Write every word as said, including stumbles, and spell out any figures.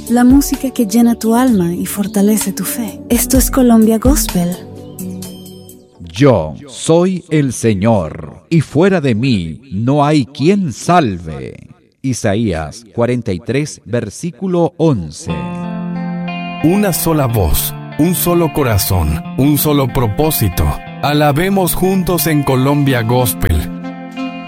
la música que llena tu alma y fortalece tu fe. Esto es Colombia Gospel. Yo soy el Señor, y fuera de mí no hay quien salve. Isaías cuarenta y tres, versículo once. Una sola voz, un solo corazón, un solo propósito. Alabemos juntos en Colombia Gospel.